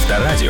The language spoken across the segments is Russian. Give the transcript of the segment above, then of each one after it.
Авторадио.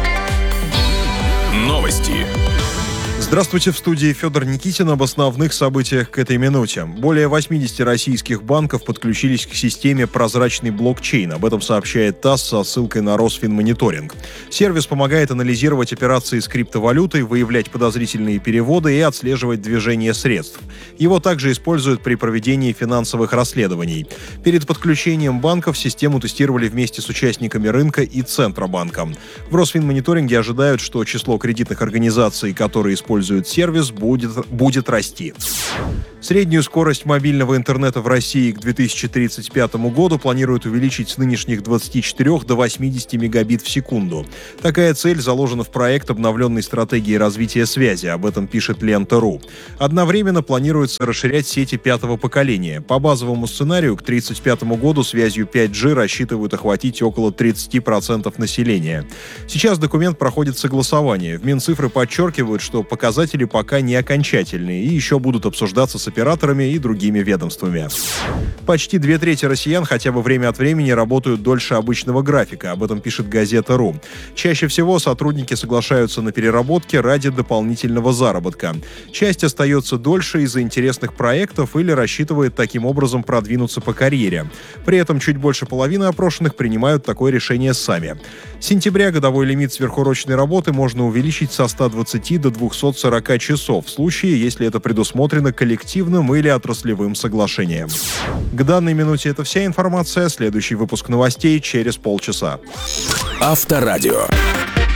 Новости. Здравствуйте, в студии Федор Никитин. Об основных событиях к этой минуте. Более 80 российских банков подключились к системе «Прозрачный блокчейн». Об этом сообщает ТАСС со ссылкой на Росфинмониторинг. Сервис помогает анализировать операции с криптовалютой, выявлять подозрительные переводы и отслеживать движение средств. Его также используют при проведении финансовых расследований. Перед подключением банков систему тестировали вместе с участниками рынка и Центробанком. В Росфинмониторинге ожидают, что число кредитных организаций, которые используют сервис, будет расти. Среднюю скорость мобильного интернета в России к 2035 году планируют увеличить с нынешних 24 до 80 мегабит в секунду. Такая цель заложена в проект обновленной стратегии развития связи, об этом пишет Лента.ру. Одновременно планируется расширять сети пятого поколения. По базовому сценарию к 2035 году связью 5G рассчитывают охватить около 30% населения. Сейчас документ проходит согласование. В Минцифры подчеркивают, что показатели пока не окончательные и еще будут обсуждаться с операторами и другими ведомствами. Почти 2/3 россиян хотя бы время от времени работают дольше обычного графика, об этом пишет Газета.ру. Чаще всего сотрудники соглашаются на переработки ради дополнительного заработка. Часть остается дольше из-за интересных проектов или рассчитывает таким образом продвинуться по карьере. При этом чуть больше половины опрошенных принимают такое решение сами. С сентября годовой лимит сверхурочной работы можно увеличить со 120 до 240 часов в случае, если это предусмотрено коллективным или отраслевым соглашением. К данной минуте это вся информация. Следующий выпуск новостей через полчаса. Авторадио.